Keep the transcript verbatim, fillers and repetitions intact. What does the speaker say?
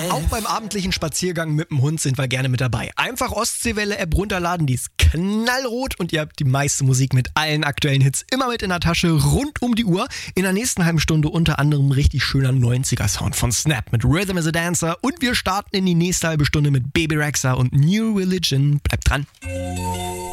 Auch beim abendlichen Spaziergang mit dem Hund sind wir gerne mit dabei. Einfach Ostseewelle-App runterladen, die ist knallrot und ihr habt die meiste Musik mit allen aktuellen Hits immer mit in der Tasche, rund um die Uhr. In der nächsten halben Stunde unter anderem richtig schöner neunziger-Sound von Snap mit Rhythm is a Dancer und wir starten in die nächste halbe Stunde mit Baby Rexha und New Religion. Bleibt dran.